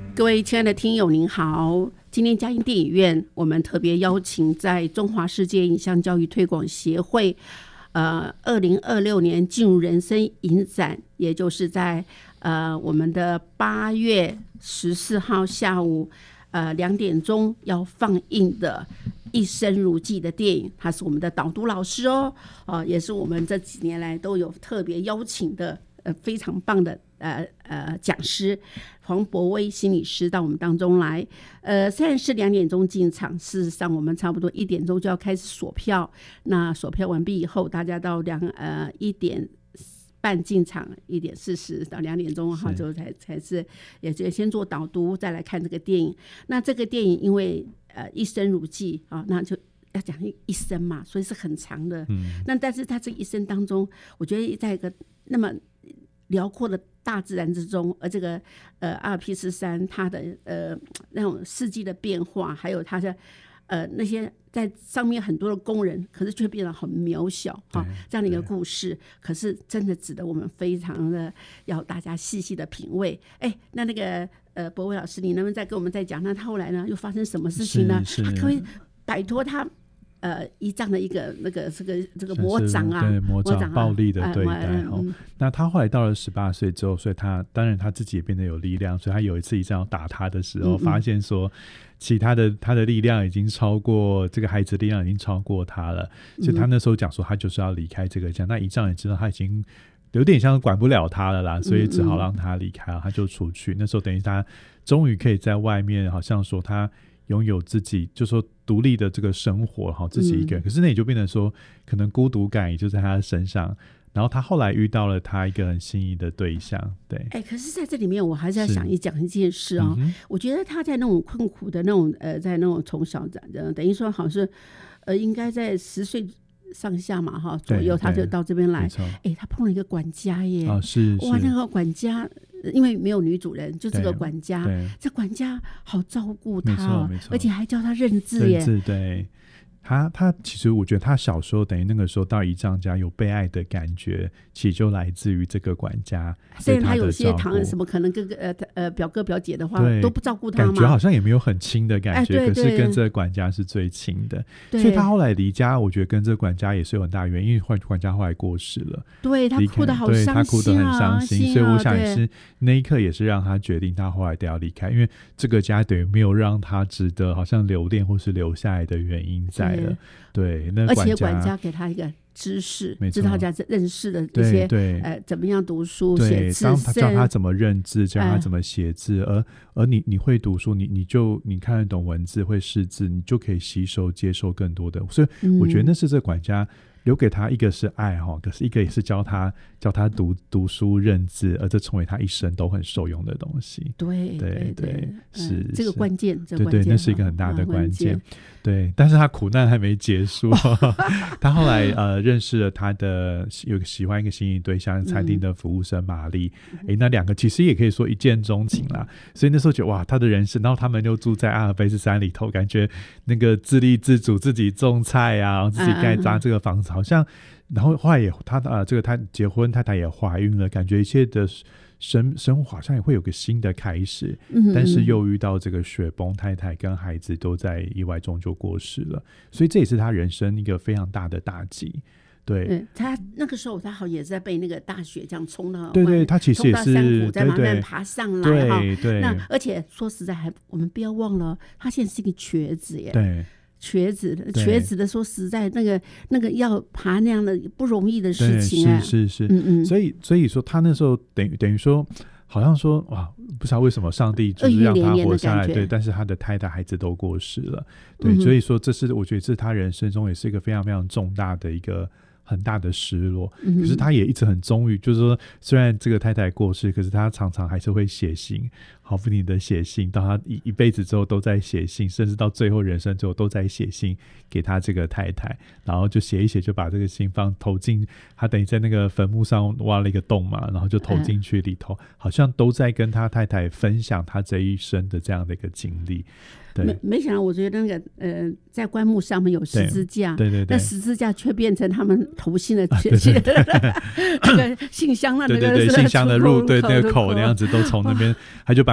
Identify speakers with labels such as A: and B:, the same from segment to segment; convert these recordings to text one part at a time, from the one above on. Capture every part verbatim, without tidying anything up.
A: 各位亲爱的听友您好，今天嘉音电影院我们特别邀请在中华世界影像教育推广协会呃，二零二六年进入人生影展，也就是在呃我们的八月十四号下午呃两点钟要放映的一生如寄的电影，他是我们的导读老师哦，呃，也是我们这几年来都有特别邀请的呃非常棒的呃呃讲师黄博威心理师到我们当中来。呃，虽然是两点钟进场，事实上我们差不多一点钟就要开始锁票。那锁票完毕以后，大家到两呃一点半进场，一点四十到两点钟哈，就才才是也就先做导读，再来看这个电影。那这个电影因为呃一生如寄啊，那就要讲一生嘛，所以是很长的。嗯，那但是他这一生当中，我觉得在一个那么辽阔的大自然之中，而这个呃阿尔卑斯山它的呃那种四季的变化，还有它的呃那些在上面很多的工人，可是却变得很渺小哈、哦，这样的一个故事，可是真的值得我们非常的要大家细细的品味。哎，那那个呃博威老师，你能不能再跟我们再讲，那他后来呢又发生什么事情呢？他可不可以摆脱他呃，依仗的一个那个这个这个魔掌啊，
B: 对魔掌暴力的对待、呃嗯、那他后来到了十八岁之后，所以他当然他自己也变得有力量，所以他有一次一这样打他的时候，嗯嗯发现说其他的他的力量已经超过这个孩子的力量已经超过他了，所以他那时候讲说他就是要离开这个家、嗯、那一仗也知道他已经有点像管不了他了啦，所以只好让他离开了、嗯嗯他就出去。那时候等于他终于可以在外面好像说他拥有自己就说独立的这个生活，自己一个人、嗯、可是那也就变成说可能孤独感也就在他的身上，然后他后来遇到了他一个很心仪的对象。对，
A: 哎，可是在这里面我还是要想一讲一件事哦、嗯、我觉得他在那种困苦的那种呃，在那种从小的等于说好像是呃，应该在十岁上下嘛哈左右，他就到这边来。哎，他碰了一个管家耶，
B: 哦、是
A: 哇，那个管家因为没有女主人，就这个管家，这管家好照顾他、哦，而且还教他认字耶。
B: 认字，对。他他其实我觉得他小时候等于那个时候到姨丈家有被爱的感觉，其实就来自于这个管家。
A: 虽然他有些堂人什么可能哥哥呃呃表哥表姐的话都不照顾他嘛，
B: 感觉好像也没有很亲的感觉、
A: 哎、
B: 可是跟这个管家是最亲的。所以他后来离家，我觉得跟这个管家也是有很大原因，因为管家后来过世了。
A: 对，他哭得好伤心、啊、
B: 对，他哭得很伤心、啊、所以我想也是那一刻也是让他决定他后来都要离开，因为这个家等于没有让他值得好像留恋或是留下来的原因在了。对，那
A: 而且管家给他一个知识，知道他认识的一些呃怎么样读书写字，
B: 他教他怎么认字，教他怎么写字、呃、而而你你会读书，你你就你看得懂文字，会识字，你就可以吸收接受更多的。所以我觉得那是这个管家留给他，一个是爱，可是一个也是教他教他读读书认字，而这成为他一生都很受用的东西。
A: 对
B: 对 对, 对、嗯、是
A: 这个关键，
B: 对对，那是一个很大的关键。对，但是他苦难还没结束他后来呃认识了他的有个喜欢一个心仪对象，餐厅的服务生玛丽、嗯欸、那两个其实也可以说一见钟情啦，所以那时候觉得哇，他的人生，然后他们又住在阿尔卑斯山里头，感觉那个自立自主，自己种菜啊，然后自己盖扎这个房子、嗯、好像，然后后来也他呃这个他结婚，太太也怀孕了，感觉一切的生生活好像也会有个新的开始、嗯、但是又遇到这个雪崩，太太跟孩子都在意外中就过世了，所以这也是他人生一个非常大的打击。对、
A: 嗯、他那个时候他好像也是在被那个大雪这样冲到，
B: 对对，他其实也是
A: 冲到山谷再慢慢爬上来，
B: 对对。
A: 那而且说实在还我们不要忘了，他现在是一个瘸子耶，
B: 对，
A: 瘸子瘸子的说实在那个那个要爬那样的不容易的事情啊，
B: 是是是、
A: 嗯嗯、
B: 所以所以说他那时候等于等于说好像说哇，不知道为什么上帝就是让他活下来，对，但是他的太太孩子都过世了，对、嗯、所以说这是我觉得这是他人生中也是一个非常非常重大的一个很大的失落、嗯、可是他也一直很忠于，就是说虽然这个太太过世，可是他常常还是会写信，好不停的写信，到他 一, 一辈子之后都在写信，甚至到最后人生之后都在写信给他这个太太，然后就写一写就把这个信放投进他等于在那个坟墓上挖了一个洞嘛，然后就投进去里头、嗯、好像都在跟他太太分享他这一生的这样的一个经历。对，
A: 没, 没想到我觉得那个呃，在棺木上面有十字架，
B: 对对对，
A: 那十字架却变成他们投信的那个信箱的那个，
B: 对对对，信箱的入对那个口那样子都从那边他就把那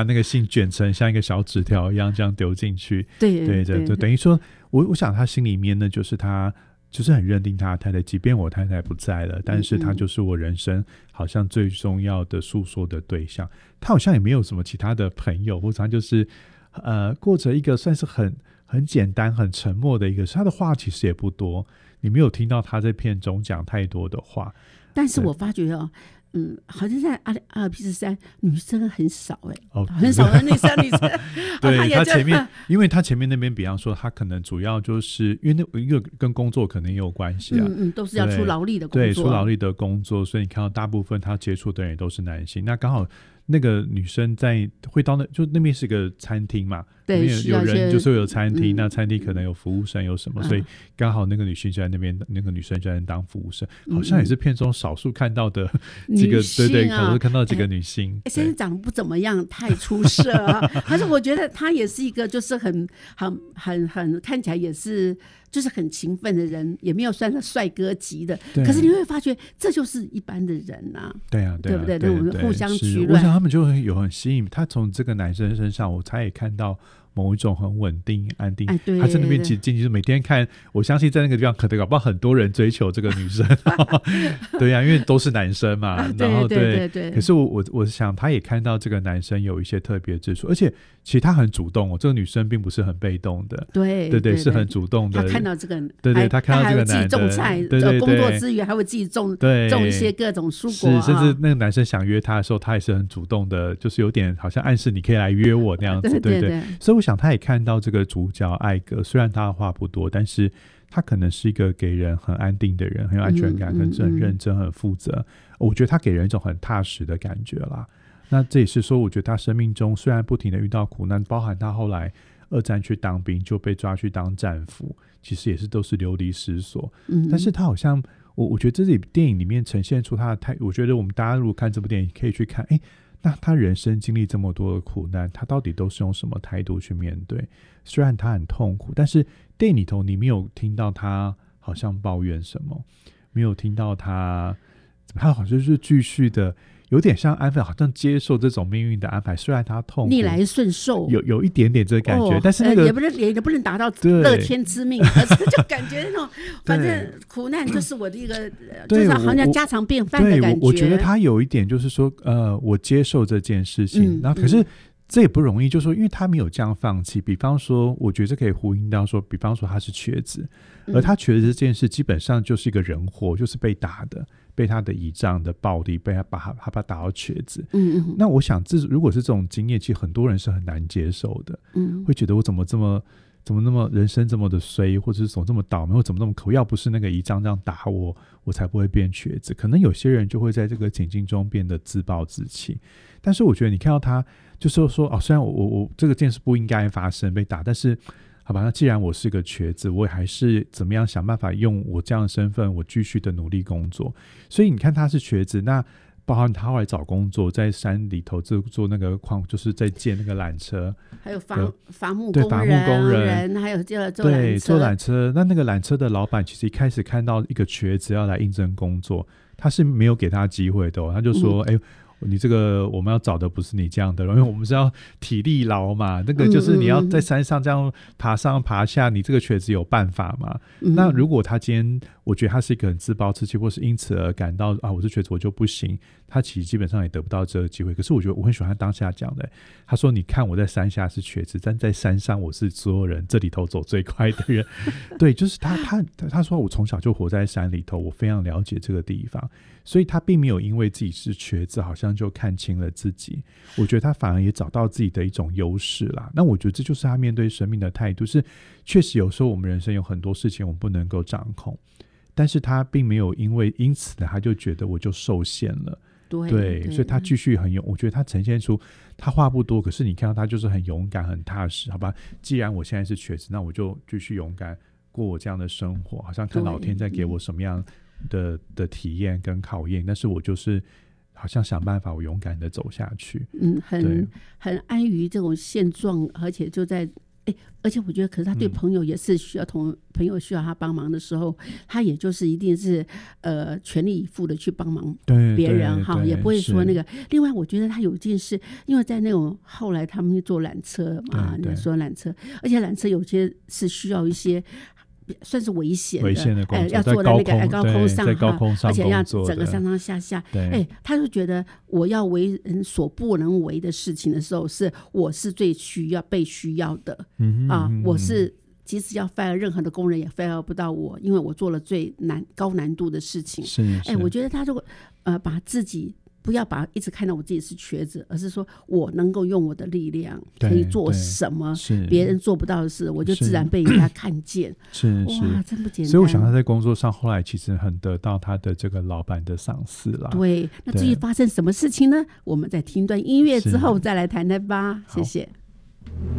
B: 那个信卷成像一个小纸条一样这样丢进去。
A: 对
B: 对对对，等于说我我想他心里面呢，就是他就是很认定他的太太，即便我太太不在了，但是他就是我人生好像最重要的诉说的对象。他好像也没有什么其他的朋友，或者他就是呃过着一个算是很很简单很沉默的一个，他的话其实也不多，你没有听到他在片中讲太多的话。
A: 但是我发觉哦，嗯，好像在阿阿尔卑斯山女生很少哎、欸，
B: 哦，
A: 很少的女生女生。
B: 对，
A: 哦、
B: 他前面，因为他前面那边，比方说，他可能主要就是因为那一个跟工作可能也有关系啊，
A: 嗯嗯，都是要出劳力的工作，
B: 对，出劳力的工作，所以你看到大部分他接触的人也都是男性，那刚好。那个女生在会到那就那边是个餐厅嘛，
A: 对，
B: 有人就是有餐厅、嗯，那餐厅可能有服务生有什么，嗯、所以刚好那个女性就在那边，那个女生就在那当服务生，嗯、好像也是片中少数看到的这个，对对，可能看到几个女性。
A: 哎，先生长得不怎么样，太出色啊，但是我觉得她也是一个，就是很很很很看起来也是。就是很勤奋的人，也没有算是帅哥级的，可是你会发觉这就是一般的人啊，
B: 对啊，对啊，
A: 对不对？
B: 对，
A: 那我们互相取暖，
B: 我想他们就很有很吸引他。从这个男生身上，我才也看到某一种很稳定、安定。
A: 哎、对，
B: 他在那边进进去，每天看，我相信在那个地方，可能搞不好很多人追求这个女生。对呀、啊，因为都是男生嘛。
A: 啊、
B: 然后
A: 对对对对。
B: 可是我我我想，他也看到这个男生有一些特别之处，而且其实他很主动哦。这个女生并不是很被动的，
A: 对
B: 对 对, 对，是很主动的。
A: 他看到这个，
B: 对对，他看到这个男的，
A: 自己种菜，
B: 对对对，
A: 工作之余还会自己种种一些各种蔬果、啊，
B: 是，甚至那个男生想约他的时候，他也是很主动的，就是有点好像暗示你可以来约我那样子，
A: 对对
B: 对, 对, 对。所以我想他也看到这个主角艾格，虽然他的话不多，但是他可能是一个给人很安定的人，很有安全感，嗯、很很认真、很负责。我觉得他给人一种很踏实的感觉啦。那这也是说，我觉得他生命中虽然不停的遇到苦难，包含他后来二战去当兵就被抓去当战俘，其实也是都是流离失所。嗯，但是他好像，我我觉得这里电影里面呈现出他的态，我觉得我们大家如果看这部电影，可以去看，哎，那他人生经历这么多的苦难，他到底都是用什么态度去面对？虽然他很痛苦，但是电影里头你没有听到他好像抱怨什么，没有听到他，他好像就是继续的。有点像安分，好像接受这种命运的安排，虽然他痛苦，
A: 逆来顺受，
B: 有有一点点这个感觉，哦、但是那个、
A: 呃、也不能也不能达到乐天之命，可是就感觉那种，反正苦难就是我的一个，就是好像家常便饭的感觉。
B: 我, 我觉得他有一点就是说，呃，我接受这件事情，嗯、然后可是。嗯这也不容易，就是说因为他没有这样放弃。比方说我觉得这可以呼应到说，比方说他是瘸子，而他瘸子这件事基本上就是一个人祸，就是被打的，被他的倚仗的暴力，被他把他他把他打到瘸子。嗯嗯。那我想这如果是这种经验，其实很多人是很难接受的。嗯。会觉得我怎么这么怎么那么人生这么的衰，或者是怎么这么倒霉，或怎么那么可恶，要不是那个倚仗这样打我，我才不会变瘸子。可能有些人就会在这个情境中变得自暴自弃。但是我觉得你看到他就是说哦，虽然我我我这个件事不应该发生被打，但是好吧，那既然我是个瘸子，我也还是怎么样想办法用我这样的身份，我继续的努力工作。所以你看他是瘸子，那包含他后来找工作，在山里头做做那个矿，就是在建那个缆车，
A: 还有伐伐木
B: 对伐木工人，
A: 还有做做
B: 对做缆车。那那个缆车的老板其实一开始看到一个瘸子要来应征工作，他是没有给他机会的、哦，他就说：“哎、嗯。”你这个我们要找的不是你这样的人，因为我们是要体力劳嘛，那个就是你要在山上这样爬上爬下，你这个瘸子有办法吗？嗯、那如果他今天我觉得他是一个很自暴自弃，或是因此而感到啊我是瘸子我就不行，他其实基本上也得不到这个机会。可是我觉得我很喜欢他当下讲的，他说你看我在山下是瘸子，但在山上我是所有人这里头走最快的人。对，就是他他他说我从小就活在山里头，我非常了解这个地方，所以他并没有因为自己是瘸子好像就看清了自己，我觉得他反而也找到自己的一种优势啦。那我觉得这就是他面对生命的态度，是确实有时候我们人生有很多事情我们不能够掌控，但是他并没有因为因此呢他就觉得我就受限了。 对, 对，所以他继续很勇，我觉得他呈现出他话不多，可是你看到他就是很勇敢很踏实。好吧，既然我现在是瘸子，那我就继续勇敢过我这样的生活，好像看老天在给我什么样的, 的体验跟考验，但是我就是好像想办法我勇敢的走下去。
A: 嗯，很很安于这种现状，而且就在哎，而且我觉得，可是他对朋友也是需要同、嗯、朋友需要他帮忙的时候，他也就是一定是呃全力以赴的去帮忙别人哈，也不会说那个。另外，我觉得他有一件事，因为在那种后来他们坐缆车嘛，你说缆车，而且缆车有些是需要一些。算是危险的，
B: 危险的工作，
A: 哎，要坐在那个高空上，
B: 在高空上，
A: 而且要整个上上下下。哎，他就觉得我要为人所不能为的事情的时候，是我是最需要被需要的。嗯啊，嗯我是即使要 fire 任何的工人也 fire 不到我，因为我做了最难高难度的事情。
B: 是，
A: 哎，我觉得他如果呃把自己。不要把一直看到我自己是瘸子，而是说我能够用我的力量可以做什么别人做不到的事，我就自然被人家看见。
B: 是
A: 是哇，真不简单。
B: 所以我想他在工作上后来其实很得到他的这个老板的赏识啦。
A: 对，那至于发生什么事情呢？我们在听段音乐之后再来谈谈吧。谢谢。